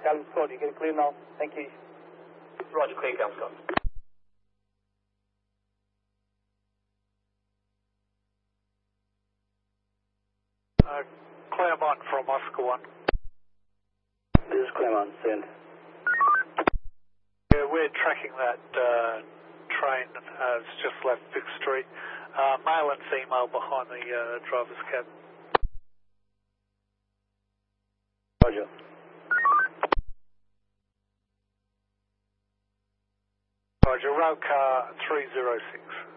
Callum Scott, you get clear now. Thank you. Roger, clear, Callum Scott. Claremont from Oscar 1. This is Claremont, send. Yeah, we're tracking that train. It's just left Vic Street. Male and female behind the driver's cab. Roger. Roger, rail car 306.